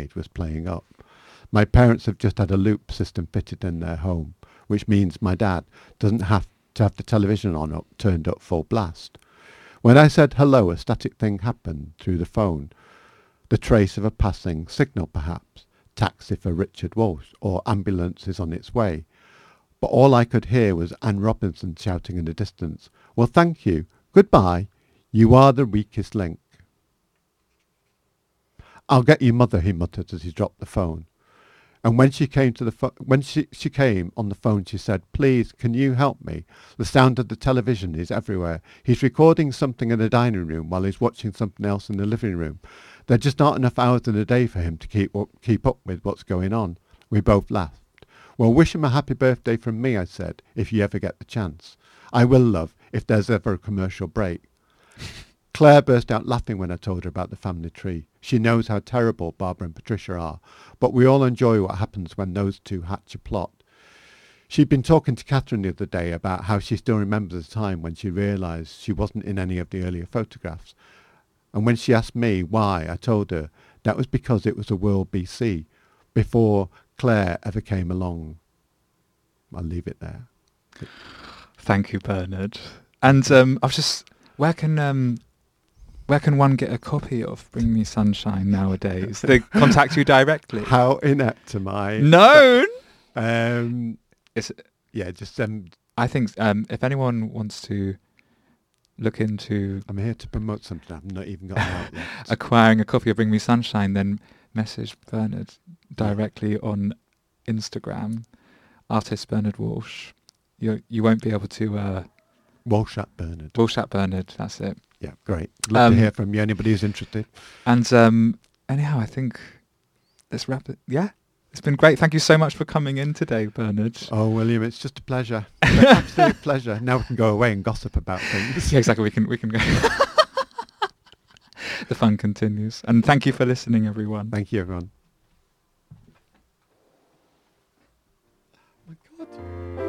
Renegade was playing up. My parents have just had a loop system fitted in their home, which means my dad doesn't have to have the television on up, turned up full blast. When I said hello, a static thing happened through the phone. The trace of a passing signal, perhaps. Taxi for Richard Walsh, or ambulance is on its way. But all I could hear was Anne Robinson shouting in the distance, "Well, thank you. Goodbye. You are the weakest link." "I'll get your mother," he muttered as he dropped the phone. And when she came to the when she came on the phone, she said, "Please, can you help me? The sound of the television is everywhere. He's recording something in the dining room while he's watching something else in the living room. There just aren't enough hours in the day for him to keep up with what's going on." We both laughed. "Well, wish him a happy birthday from me," I said, "if you ever get the chance." "I will, love, if there's ever a commercial break." Claire burst out laughing when I told her about the family tree. She knows how terrible Barbara and Patricia are, but we all enjoy what happens when those two hatch a plot. She'd been talking to Catherine the other day about how she still remembers the time when she realised she wasn't in any of the earlier photographs. And when she asked me why, I told her that was because it was a world BC, before Claire ever came along. I'll leave it there. Thank you, Bernard. And I was just, where can one get a copy of Bring Me Sunshine nowadays? They contact you directly? How inept am I? Known! Just send... I think if anyone wants to look into... I'm here to promote something I've not even got out yet. Acquiring a copy of Bring Me Sunshine, then message Bernard directly on Instagram, artist Bernard Walsh. You won't be able to... Walsh at Bernard. Walsh at Bernard, that's it. Yeah, great. Love to hear from you, anybody who's interested. And anyhow, I think let's wrap it. Yeah, it's been great. Thank you so much for coming in today, Bernard. Oh, William, it's just a pleasure. An absolute pleasure. Now we can go away and gossip about things. Yeah, exactly. We can go. The fun continues. And thank you for listening, everyone. Thank you, everyone.